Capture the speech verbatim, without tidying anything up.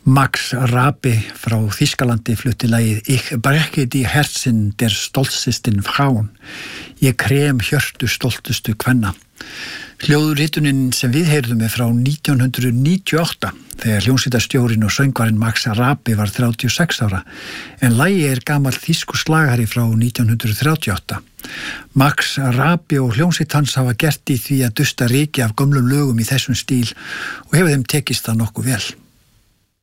Max Rabe frá Þýskalandi flutti lagið Ich breche die Herzen der stoltsesten Frauen. Ég krem hjörtu stoltustu kvenna. Hljóðritunin sem við heyrðum er frá nítján hundruð níutíu og átta þegar hljómsveitarstjórinn og söngvarinn Max Rabe var þrjátíu og sex ára en lagið er gamall þýskur slagari frá nítján hundruð þrjátíu og átta. Max Rabe og hljómsveit hans hafa gert í því að dusta ryki af gömlum lögum í þessum stíl og hefur þeim tekist það nokkuð vel.